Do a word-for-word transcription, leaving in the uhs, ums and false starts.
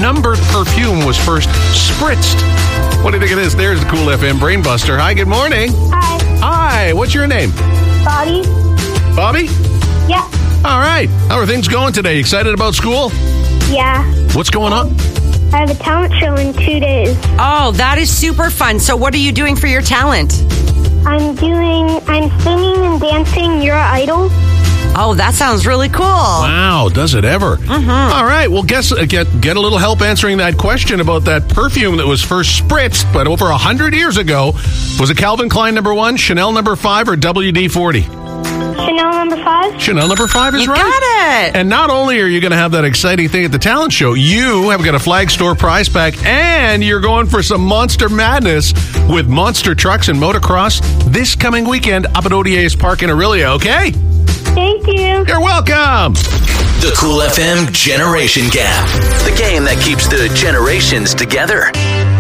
number perfume was first spritzed? What do you think it is? There's the Cool F M Brainbuster. Hi, good morning. Hi. Hi, what's your name? Bobby? Bobby? Yeah. All right. How are things going today? Excited about school? Yeah. What's going on? I have a talent show in two days. Oh, that is super fun. So what are you doing for your talent? I'm doing, I'm singing and dancing You're an Idol. Oh, that sounds really cool. Wow, does it ever? Mm-hmm. All right, well, guess uh, get get a little help answering that question about that perfume that was first spritzed, but over one hundred years ago. Was it Calvin Klein number one, Chanel number five, or W D forty? Chanel number five. Chanel number five is You right. got it. And not only are you going to have that exciting thing at the talent show, you have got a Flag Store prize pack, and you're going for some Monster Madness with Monster Trucks and Motocross this coming weekend up at O D A's Park in Orillia, okay? Thank you. You're welcome. The Cool F M Generation Gap. The game that keeps the generations together.